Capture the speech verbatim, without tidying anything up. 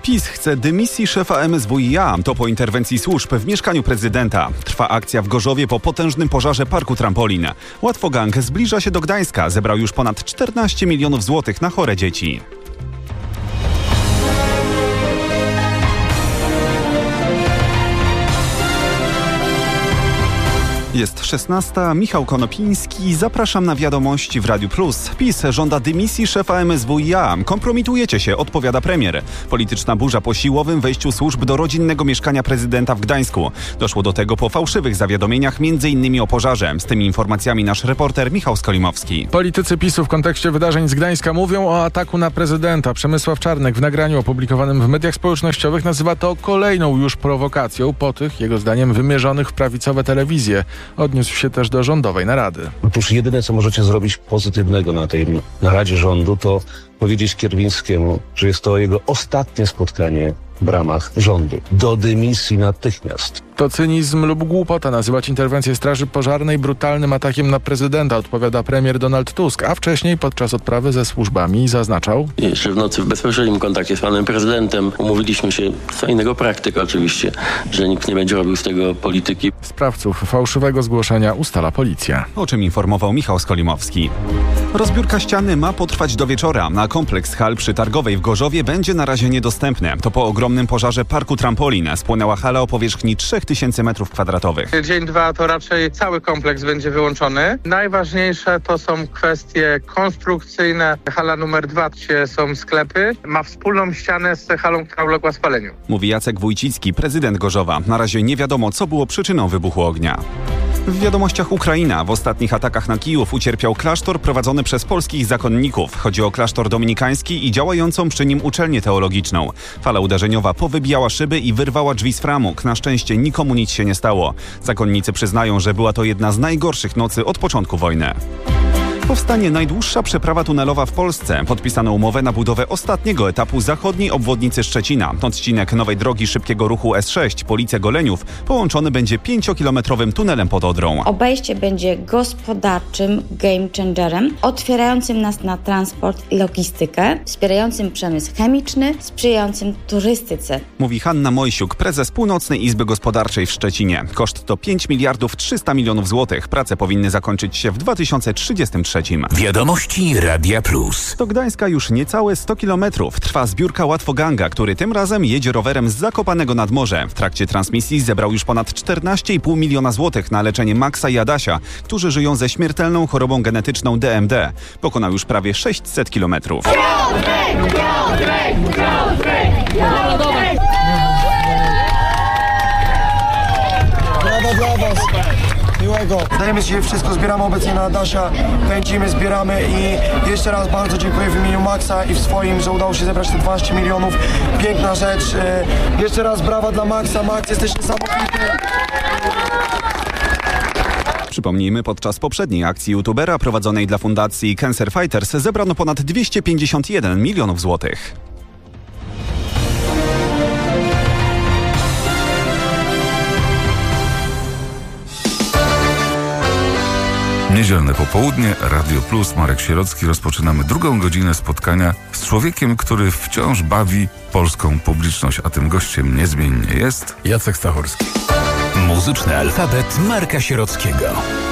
PiS chce dymisji szefa M S W i A. To po interwencji służb w mieszkaniu prezydenta. Trwa akcja w Gorzowie po potężnym pożarze parku trampolin. Łatwogang zbliża się do Gdańska. Zebrał już ponad czternaście milionów złotych na chore dzieci. Jest szesnasta. Michał Konopiński. Zapraszam na wiadomości w Radiu Plus. PiS żąda dymisji szefa M S W i A. Kompromitujecie się, odpowiada premier. Polityczna burza po siłowym wejściu służb do rodzinnego mieszkania prezydenta w Gdańsku. Doszło do tego po fałszywych zawiadomieniach, między innymi o pożarze. Z tymi informacjami nasz reporter Michał Skolimowski. Politycy PiSu w kontekście wydarzeń z Gdańska mówią o ataku na prezydenta. Przemysław Czarnek w nagraniu opublikowanym w mediach społecznościowych nazywa to kolejną już prowokacją po tych, jego zdaniem, wymierzonych w prawicowe telewizje. Odniósł się też do rządowej narady. Otóż jedyne, co możecie zrobić pozytywnego na tej naradzie rządu, to powiedzieć Kierwińskiemu, że jest to jego ostatnie spotkanie w ramach rządu. Do dymisji natychmiast. To cynizm lub głupota nazywać interwencję Straży Pożarnej brutalnym atakiem na prezydenta, odpowiada premier Donald Tusk, a wcześniej podczas odprawy ze służbami zaznaczał: Jeszcze w nocy w bezpośrednim kontakcie z panem prezydentem umówiliśmy się, co innego praktyka oczywiście, że nikt nie będzie robił z tego polityki. Sprawców fałszywego zgłoszenia ustala policja. O czym informował Michał Skolimowski. Rozbiórka ściany ma potrwać do wieczora, a kompleks hal przy Targowej w Gorzowie będzie na razie niedostępny. To po ogromnym pożarze parku trampolin spłonęła hala o powierzchni trzech tysięcy metrów kwadratowych. Dzień dwa to raczej cały kompleks będzie wyłączony. Najważniejsze to są kwestie konstrukcyjne. Hala numer dwa, gdzie są sklepy, ma wspólną ścianę z halą, która uległa spaleniu. Mówi Jacek Wójcicki, prezydent Gorzowa. Na razie nie wiadomo, co było przyczyną wybuchu ognia. W wiadomościach Ukraina. W ostatnich atakach na Kijów ucierpiał klasztor prowadzony przez polskich zakonników. Chodzi o klasztor dominikański i działającą przy nim uczelnię teologiczną. Fala uderzeniowa powybijała szyby i wyrwała drzwi z framug. Na szczęście nikomu nic się nie stało. Zakonnicy przyznają, że była to jedna z najgorszych nocy od początku wojny. Powstanie najdłuższa przeprawa tunelowa w Polsce. Podpisano umowę na budowę ostatniego etapu zachodniej obwodnicy Szczecina. Odcinek nowej drogi szybkiego ruchu S sześć Police-Goleniów połączony będzie pięciokilometrowym tunelem pod Odrą. Obejście będzie gospodarczym game changerem, otwierającym nas na transport i logistykę, wspierającym przemysł chemiczny, sprzyjającym turystyce. Mówi Hanna Mojsiuk, prezes Północnej Izby Gospodarczej w Szczecinie. Koszt to pięć miliardów trzysta milionów złotych. Prace powinny zakończyć się w dwa tysiące trzydziestym trzecim. Wiadomości Radia Plus. Do Gdańska już niecałe sto kilometrów. Trwa zbiórka Łatwoganga, który tym razem jedzie rowerem z Zakopanego nad Morze. W trakcie transmisji zebrał już ponad czternaście i pół miliona złotych na leczenie Maxa i Adasia, którzy żyją ze śmiertelną chorobą genetyczną D M D. Pokonał już prawie sześćset kilometrów. Piotrek, Piotrek, Piotrek, Piotrek! Brawo dla was! Miłego. Dajemy dzisiaj wszystko, zbieramy obecnie na Adasia, pędzimy, zbieramy i jeszcze raz bardzo dziękuję w imieniu Maxa i w swoim, że udało się zebrać te dwanaście milionów. Piękna rzecz. Jeszcze raz brawa dla Maxa. Max, jesteś niesamowity. Przypomnijmy, podczas poprzedniej akcji youtubera prowadzonej dla fundacji Cancer Fighters zebrano ponad dwieście pięćdziesiąt jeden milionów złotych. Niedzielne popołudnie, Radio Plus, Marek Sierocki. Rozpoczynamy drugą godzinę spotkania z człowiekiem, który wciąż bawi polską publiczność, a tym gościem niezmiennie jest Jacek Stachurski. Muzyczny alfabet Marka Sierockiego.